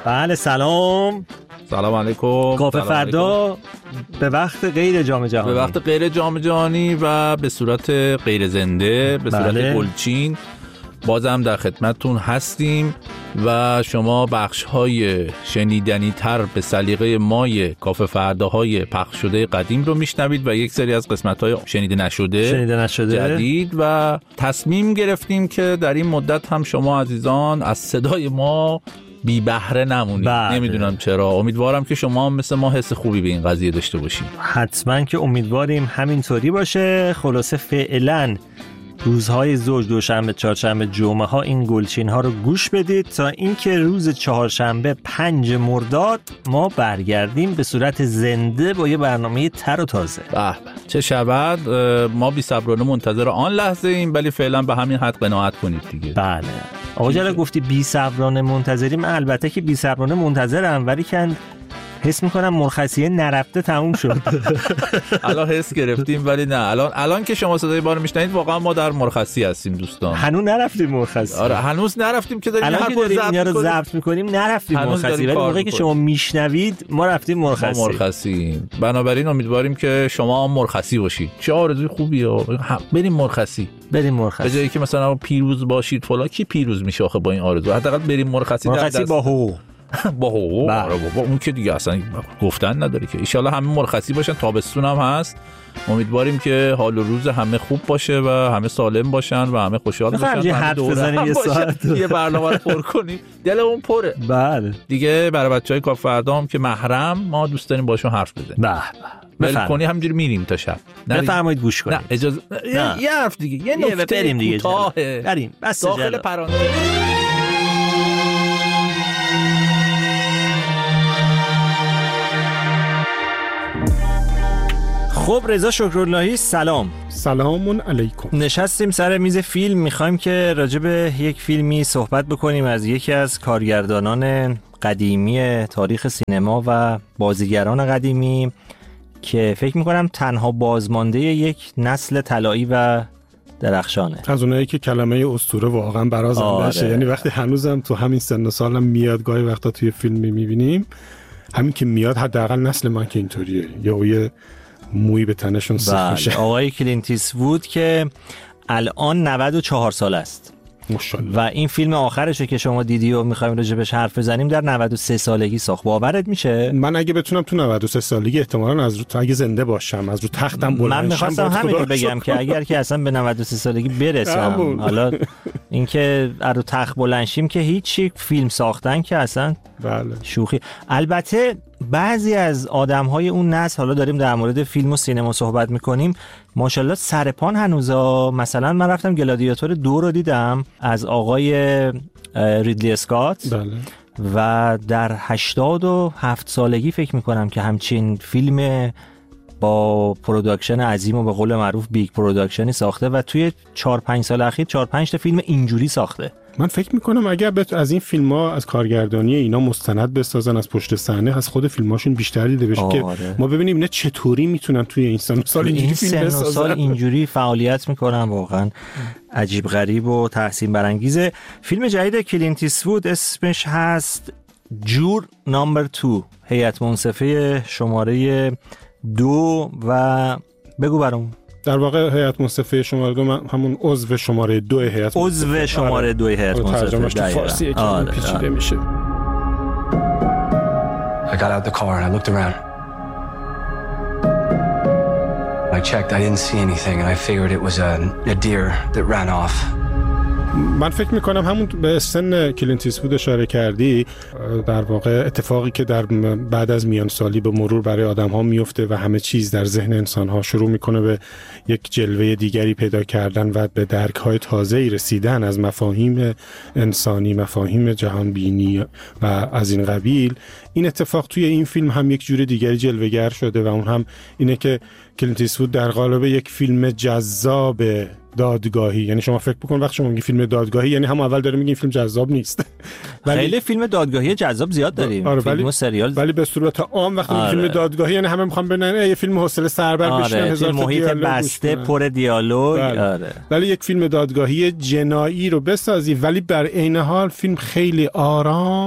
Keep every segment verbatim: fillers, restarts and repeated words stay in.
بله سلام. سلام علیکم. کافه فردا به وقت غیر جام جهانی، به وقت غیر جام جهانی و به صورت غیر زنده، به صورت بله. گلچین بازم در خدمتتون هستیم و شما بخش‌های شنیدنی تر به سلیقه مای کافه فرداهای پخش شده قدیم رو میشنوید و یک سری از قسمت‌های شنیده نشده شنیده نشده جدید و تصمیم گرفتیم که در این مدت هم شما عزیزان از صدای ما بی بهره نمونید. بله. نمیدونم چرا، امیدوارم که شما هم مثل ما حس خوبی به این قضیه داشته باشید. حتما که امیدواریم همینطوری باشه. خلاصه فعلا روزهای زوج، دوشنبه، چهارشنبه، جمعه ها این گلچین ها رو گوش بدید تا اینکه روز چهارشنبه پنج مرداد ما برگردیم به صورت زنده با یه برنامه تر و تازه. به چه شود. ما بی صبرانه منتظر آن لحظه ایم، ولی فعلا به همین حد قناعت کنید دیگه. بله آقا جلال گفتی بی صبرانه منتظریم. البته که بی صبرانه منتظرم، ولی که حس میکنم مرخصیه نرفته تموم شد. الان حس گرفتیم ولی نه، الان الان که شما صدای ما رو میشنوید واقعا ما در مرخصی هستیم دوستان. هنوز نرفتیم مرخصی. آره هنوز نرفتیم که داریم الان که داریم اینا رو ضبط میکنیم نرفتیم مرخصی، ولی موقعی که شما میشنوید ما رفتیم مرخصی. ما مرخصی. بنابراین امیدواریم که شما هم مرخصی باشید. چه آرزوی خوبیه. بریم مرخصی. بریم مرخصی. به جایی که مثلا پیروز باشید فلان، کی پیروز میشه آخه با این آرزو؟ حداقل بریم مرخصی. مرخصی با حقوق. با حقوق. آره بابا اون که دیگه اصلا گفتن نداره که. ان شاءالله همه مرخصی باشن. تابستون هم هست. امیدواریم که حال و روز همه خوب باشه و همه سالم باشن و همه خوشحال باشن. یه حرف بزنیم یه ساعت یه برنامه رو پر کنیم. دلمون پره. بله. دیگه برای بچهای کافه فردا هم که محرم ما دوست داریم باشون حرف بزنیم. به به. ول کنی همینجوری میریم تا شب. بفرمایید گوش کنید. نه اجازه نه. یه حرف دیگه. یه نکته بریم دیگه. کوتاه. بریم. بس داخل پرانه. خب رضا شکراللهی سلام. سلام علیکم. نشستیم سر میز فیلم، میخوایم که راجع به یک فیلمی صحبت بکنیم از یکی از کارگردانان قدیمی تاریخ سینما و بازیگران قدیمی که فکر میکنم تنها بازمانده یک نسل طلایی و درخشانه. از اونایی که کلمه اسطوره واقعا برازنده شه. یعنی وقتی هنوزم تو همین سن و سالم میاد گاهی وقتا توی فیلم میبینیم، همین که میاد حداقل نسل من که اینطوریه، یا یه موی به تنشون سیخ میشه. آقای کلینت ایستوود که الان نود و چهار سال است ماشاءالله. و این فیلم آخرشه که شما دیدی و میخوایم راجع بهش حرف بزنیم در نود و سه سالگی ساخت. باورت میشه؟ من اگه بتونم تو نود و سه سالگی احتمالاً از رو اگه زنده باشم از رو تختم بلند شم. من می‌خواستم همین رو بگم که اگر که اصلا به نود و سه سالگی برسم، حالا اینکه از رو تخت بلند شیم که هیچ فیلم ساختن که اصلا بله شوخی. البته بعضی از آدم‌های اون نسل، حالا داریم در مورد فیلم و سینما صحبت می‌کنیم، ماشاءالله سرپان هنوزا. مثلا من رفتم گلادیاتور دو رو دیدم از آقای ریدلی اسکات. بله. و در هشتاد و هفت سالگی فکر می‌کنم که همچین فیلم با پروداکشن عظیم و به قول معروف بیگ پروداکشنی ساخته و توی چهار پنج سال اخیر چهار پنج تا فیلم اینجوری ساخته. من فکر میکنم اگر بت... از این فیلم ها از کارگردانی اینا مستند بسازن از پشت صحنه، از خود فیلماشون بیشتر دیده بشه که ما ببینیم اینا چطوری میتونن توی این سن و سال اینجوری فیلم بسازن. سال اینجوری فعالیت میکنن. واقعا عجیب غریب و تحسین برانگیزه. فیلم جدید کلینت ایستوود اسمش هست جور نامبر دو، هیئت منصفه شماره دو. و بگو برام. در واقع هیئت منصفه شماره دو همون عضو شماره دو هیئت عضو شماره دو هیئت منصفه. ترجمهش تو فارسی یکم پیچیده میشه. I got out the car and I looked around. I checked, I didn't see anything and I figured it was a, a deer that ran off. من فکر میکنم همون به سن کلینت ایستوود اشاره کردی، در واقع اتفاقی که در بعد از میان سالی به مرور برای آدم ها میفته و همه چیز در ذهن انسان ها شروع میکنه به یک جلوه دیگری پیدا کردن و به درک های تازه‌ای رسیدن از مفاهیم انسانی، مفاهیم جهان بینی و از این قبیل. این اتفاق توی این فیلم هم یک جور دیگری جلوه‌گر شده و اون هم اینه که کلینت ایستوود در قالب یک فیلم جذاب دادگاهی، یعنی شما فکر بکن وقتی شما میگی فیلم دادگاهی یعنی هم اول داره میگی این فیلم جذاب نیست. خیلی فیلم دادگاهی جذاب زیاد داریم. آره فیلم و سریال. ولی به صورت عام وقتی آره. فیلم دادگاهی یعنی همه میخوان ببینن یه فیلم حوصله سربر آره. بشینن هزار تا محیط بسته پر دیالوگ. بله. آره. ولی یک فیلم دادگاهی جنایی رو بسازی ولی بر عین حال فیلم خیلی آرام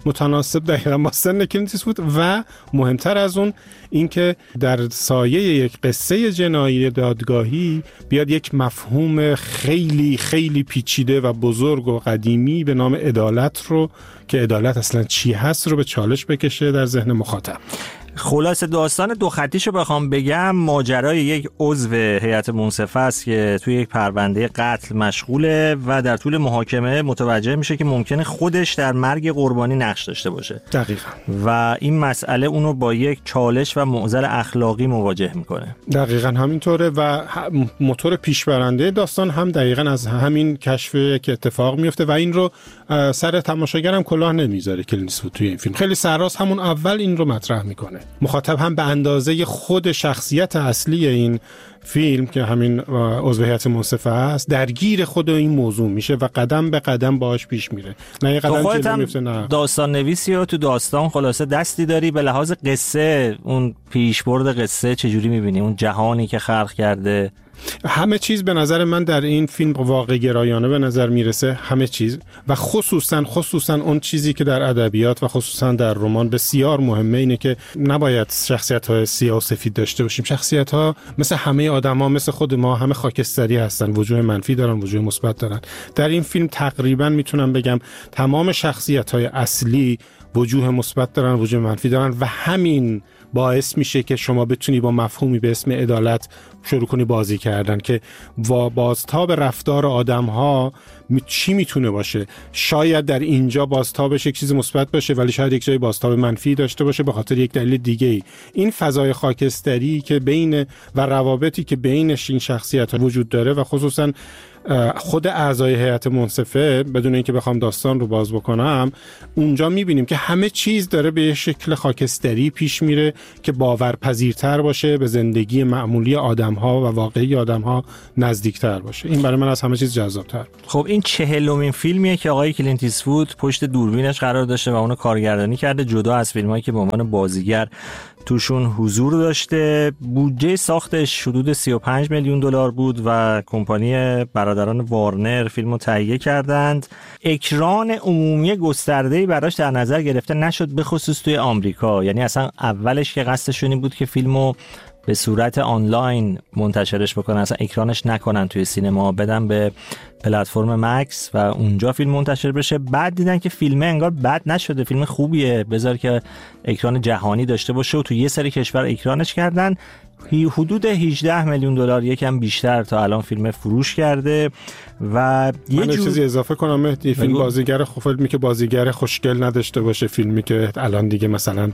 متناسب دقیقاً با سن کلینت ایستوود و مهمتر از اون اینکه در سایه یک قصه جنایی دادگاهی بیاد یک مفهوم خیلی خیلی پیچیده و بزرگ و قدیمی به نام عدالت رو که عدالت اصلا چی هست رو به چالش بکشه در ذهن مخاطب. خلاصه داستان دو خطیشو بخوام بگم، ماجرای یک عضو هیئت منصفه است که توی یک پرونده قتل مشغوله و در طول محاکمه متوجه میشه که ممکنه خودش در مرگ قربانی نقش داشته باشه. دقیقاً. و این مسئله اونو با یک چالش و معضل اخلاقی مواجه میکنه. دقیقاً همینطوره و موتور پیشبرنده داستان هم دقیقاً از همین کشف که اتفاق میفته و این رو سر تماشاگرم کلاه نمیذاره کلینت ایستوود توی این فیلم. خیلی سراست همون اول این رو مطرح میکنه. مخاطب هم به اندازه خود شخصیت اصلی این فیلم که همین عضو هیئت منصفه است درگیر خود این موضوع میشه و قدم به قدم باهاش پیش میره. نه یه قدم جلو میفته نه. داستان نویسی و تو داستان خلاصه دستی داری. به لحاظ قصه اون پیشبرد قصه چجوری میبینی؟ اون جهانی که خلق کرده، همه چیز به نظر من در این فیلم واقع گرایانه به نظر میرسه، همه چیز، و خصوصا خصوصا اون چیزی که در ادبیات و خصوصا در رمان بسیار مهمه اینه که نباید شخصیت‌های سیاه و سفید داشته باشیم. شخصیت‌ها مثل همه آدم‌ها، مثل خود ما، همه خاکستری هستن، وجوه منفی دارن، وجوه مثبت دارن. در این فیلم تقریبا میتونم بگم تمام شخصیت‌های اصلی وجوه مثبت دارن، وجوه منفی دارن و همین باعث میشه که شما بتونی با مفهومی به اسم عدالت شروع کنی بازی کردن که با بازتاب رفتار آدم‌ها چی میتونه باشه. شاید در اینجا بازتابش یک چیز مثبت باشه ولی شاید یک جای بازتاب منفی داشته باشه به خاطر یک دلیل دیگه‌ای. این فضای خاکستری که بین و روابطی که بینش این شخصیت‌ها وجود داره و خصوصا خود اعضای هیئت منصفه، بدون اینکه بخوام داستان رو باز بکنم، اونجا میبینیم که همه چیز داره به یه شکل خاکستری پیش میره که باورپذیرتر باشه، به زندگی معمولی آدم‌ها و واقعی آدم‌ها نزدیکتر باشه. این برای من از همه چیز جذاب‌تر. خب این چهلمین فیلمیه که آقای کلینت ایستوود پشت دوربینش قرار داشته و اونو کارگردانی کرده، جدا از فیلمایی که به عنوان بازیگر توشون حضور داشته. بودجه ساختش حدود سی و پنج میلیون دلار بود و کمپانی برادران وارنر فیلمو تهیه کردند. اکران عمومی گسترده‌ای براش در نظر گرفته نشد، به خصوص توی آمریکا. یعنی اصلا اولش که قصدشون این بود که فیلمو به صورت آنلاین منتشرش بکنن، اصلا اکرانش نکنن توی سینما، بدن به پلتفرم مکس و اونجا فیلم منتشر بشه. بعد دیدن که فیلم انگار بد نشده، فیلم خوبیه، بذار که اکران جهانی داشته باشه و توی یه سری کشور اکرانش کردن. حدود هجده میلیون دلار، یکم بیشتر تا الان فیلم فروش کرده. و یه من جور... چیزی اضافه کنم مهدی، فیلم بازیگر فیلمی که بازیگر خوشگل نداشته باشه، فیلمی که الان دیگه مثلا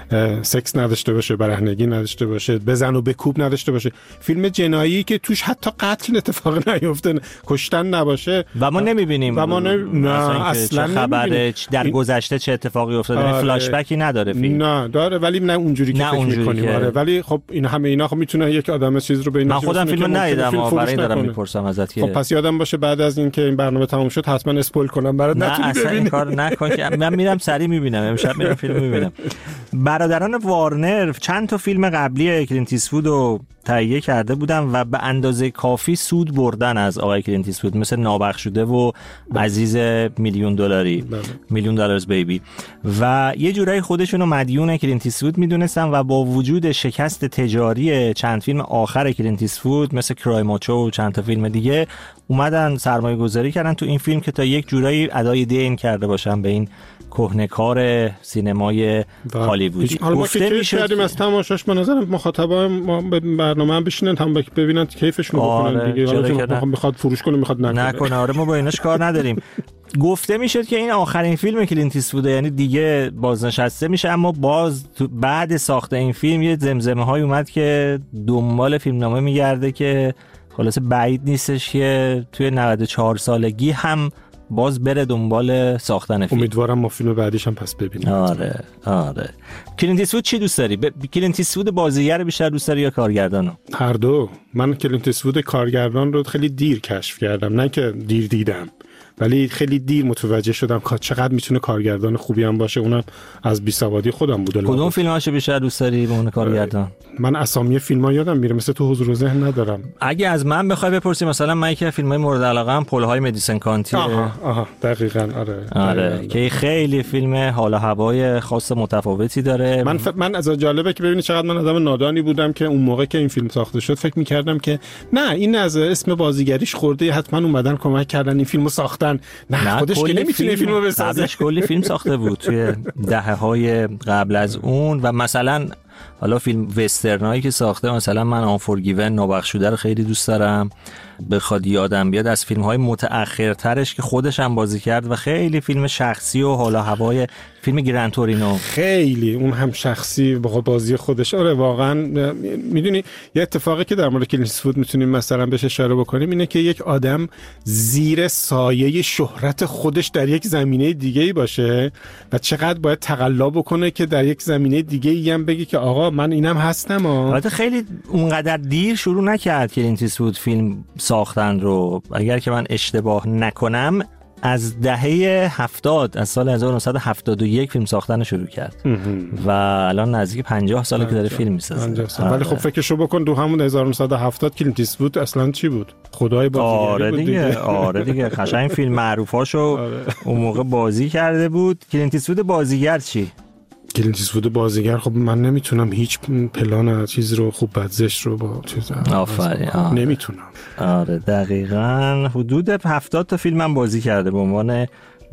سکس نداشته باشه، برهنگی نداشته باشه، بزن و بکوب نداشته باشه، فیلم جنایی که توش حتی قتل اتفاق نیفته، کشتن نباشه و ما نمیبینیم و ما نمی... نه اصلا چه خبره در گذشته چه اتفاقی افتاده. آره. فلاش بکی نداره فیلم، نه داره ولی نه اونجوری که فکر می‌کنیم. آره ولی خب این همه اینا خب میتونه یک آدم چیز رو بین من خودم فیلم ندیدم اما برای دارم میپرسم ازت که خب پس یادم باشه بعد از اینکه این برنامه تموم شد حتما اسپویل کنم برات نتونی ببینی. نه اصلا این کار نکن که من میرم سری میبینم، امشب میرم فیلم میبینم. برادران وارنر چند تا فیلم قبلی کلینت ایستوود رو تهیه کرده بودن و به اندازه کافی سود بردن از آقای کلینت ایستوود، مثل نابخشوده و عزیز میلیون دلاری، میلیون دلارز بیبی، و یه جورایی خودشون رو مدیون کلینت ایستوود میدونستن و با وجود شکست تجاری چند فیلم آخر کلینت ایستوود مثل کرای ماچو و چند تا فیلم دیگه اومدن سرمایه گذاری کردن تو این فیلم که تا یک جورایی ادای دین کرده باشن به این کهنه‌کار سینمای هالیوودی. گفته میشه کردیم از تماشاش به نظرم مخاطبا ما به برنامه هم بشینن هم ببینن کیفشون رو بکنن دیگه. حالا که میخواد فروش کنه میخواد نکنه نکنه آره ما با ایناش کار نداریم. گفته میشد که این آخرین فیلم کلینت ایستوود، یعنی دیگه بازنشسته میشه، اما باز بعد ساخت این فیلم یه زمزمه های اومد که دنبال فیلمنامه میگرده که خلاصه بعید نیستش که توی نود و چهار سالگی هم باز بره دنبال ساختن فیلم. امیدوارم ما فیلم بعدیش هم پس ببینیم. آره آره. کلینت ایستوود چی دوست داری؟ ب... کلینت ایستوود بازیگر بیشتر دوست داری یا کارگردانو؟ هر دو. من کلینت ایستوود کارگردان رو خیلی دیر کشف کردم، نه که دیر دیدم. ولی خیلی دیر متوجه شدم که چقدر میتونه کارگردان خوبی هم باشه. اونم از بیسوادی خودم بود. کدوم فیلماشو بیشتر دوست داری به عنوان کارگردان؟ من اسامی فیلم‌ها یادم میره، مثل تو حضور ذهن ندارم. اگه از من بخوای بپرسی، مثلا من یکی از فیلم‌های مورد علاقه‌ام پل‌های مدیسن کانتی. آها آها دقیقاً. آره آره دقیقاً. که خیلی فیلم حال و هوای خاص متفاوتی داره. من ف... من از جالبه که ببینید چقدر من آدم نادانی بودم که اون موقع که این فیلم ساخته شد فکر می‌کردم که نه این از اسم بازیگریش خورده، حتما اومدن کمک کردن این فیلمو ساختن. نه, نه خودش که نمیتونه فیلم... فیلمو بسازه. قبلش کلی فیلم ساخته بود توی دهه‌های قبل از اون. و مثلا حالا فیلم وسترنایی که ساخته، مثلا من آن فورگیون نابخشوده رو خیلی دوست دارم. بخواد یادم بیاد از فیلم‌های متأخرترش که خودش هم بازی کرد و خیلی فیلم شخصی و حالا هوای فیلم گران تورینو، خیلی اون هم شخصی با بازی خودش. آره واقعا میدونی یه اتفاقی که در مورد کلینت ایستوود میتونیم مثلا بهش اشاره بکنیم اینه که یک آدم زیر سایه شهرت خودش در یک زمینه دیگه‌ای باشه و چقدر باید تقلا بکنه که در یک زمینه دیگه‌ای هم بگه که آقا من اینم هستم. البته خیلی اونقدر دیر شروع نکرد کلینت ایستوود فیلم ساختن رو. اگر که من اشتباه نکنم از دهه هفتاد، از سال هزار و نهصد و هفتاد و یک فیلم ساختن شروع کرد و الان نزدیک پنجاه ساله که داره فیلم میسازه. ولی خب فکرشو بکن دو همون هزار و نهصد و هفتاد کلینت ایستوود اصلا چی بود؟ خدای بازیگری آره بود دیگه. دیگه. آره دیگه قشنگ فیلم معروفاشو اون موقع بازی کرده بود. کلینت ایستوود بازیگر چی؟ کلینت ایستوود بازیگر خب من نمیتونم هیچ پلان چیز رو خوب بدزش رو با چیز آفرین نمیتونم. آره دقیقاً حدود هفتاد تا فیلم هم بازی کرده به عنوان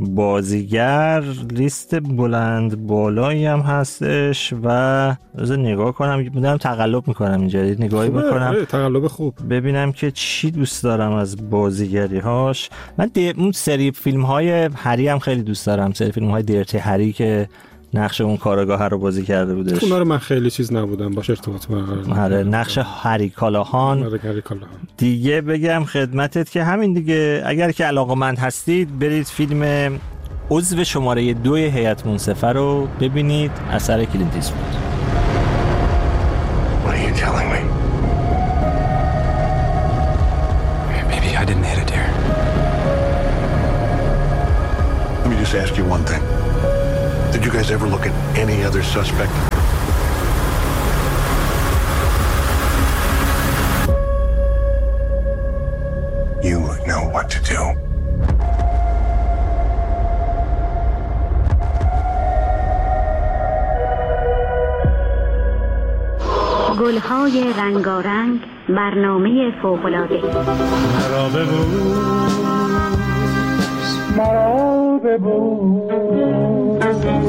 بازیگر. لیست بلند بالایی هم هستش و از نگاه کنم میدونم تقلب میکنم اینجا نگاهی بکنم تقلب خوب ببینم که چی دوست دارم از بازیگری هاش. من اون سری فیلم های هری هم خیلی دوست دارم، سری فیلم های دیرتی هری که نقش اون کارگاه رو بازی کرده بودش. اونا رو من خیلی چیز نبودم باشه ارتباط برقرار. نقش هری کالاهان دیگه. بگم خدمتت که همین دیگه، اگر که علاقه‌مند هستید برید فیلم عضو شماره دو هیئت منصفه رو ببینید، اثر کلینت ایستوود. What are you telling me? Maybe I didn't hit it, dear. Let me just ask you one thing. Did you guys ever look at any other suspect? You know what to do. گل‌های رنگارنگ، برنامه فوق‌العاده. مرا ببوس، مرا ببوس.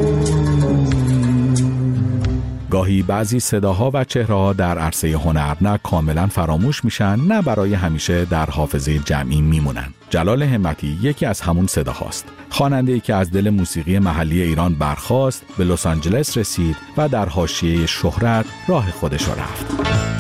گاهی بعضی صداها و چهره‌ها در عرصه هنر نه کاملا فراموش میشن، نه برای همیشه در حافظه جمعی میمونن. جلال همتی یکی از همون صداهاست. خواننده‌ای که از دل موسیقی محلی ایران برخاست، به لس آنجلس رسید و در حاشیه شهرت راه خودش را رفت.